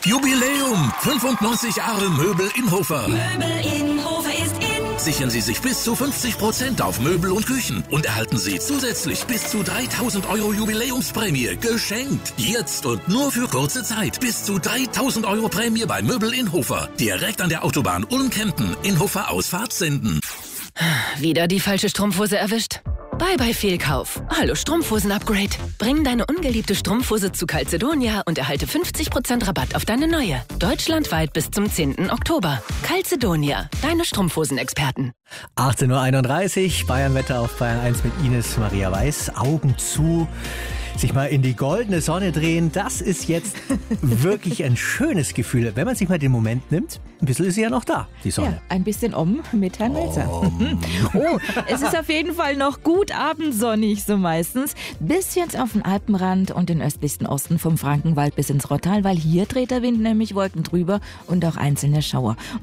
Jubiläum! 95 Jahre Möbel in Hofer. Möbel in Hofer ist in. Sichern Sie sich bis zu 50% auf Möbel und Küchen und erhalten Sie zusätzlich bis zu 3.000 € Jubiläumsprämie geschenkt. Jetzt und nur für kurze Zeit. Bis zu 3.000 € Prämie bei Möbel in Hofer. Direkt an der Autobahn Ulm-Kempten in Hofer Ausfahrt Senden. Wieder die falsche Strumpfhose erwischt? Bye Fehlkauf. Hallo Strumpfhosen-Upgrade. Bring deine ungeliebte Strumpfhose zu Calzedonia und erhalte 50% Rabatt auf deine neue. Deutschlandweit bis zum 10. Oktober. Calzedonia, deine Strumpfhosen-Experten. 18:31 Uhr, Bayern-Wetter auf Bayern 1 mit Ines Maria Weiß. Augen zu, sich mal in die goldene Sonne drehen. Das ist jetzt wirklich ein schönes Gefühl, wenn man sich mal den Moment nimmt. Ein bisschen ist sie ja noch da, die Sonne. Ja, ein bisschen mit Herrn Melzer. Oh, es ist auf jeden Fall noch gut abendsonnig, so meistens. Bis jetzt auf den Alpenrand und den östlichsten Osten vom Frankenwald bis ins Rottal, weil hier dreht der Wind nämlich Wolken drüber und auch einzelne Schauer.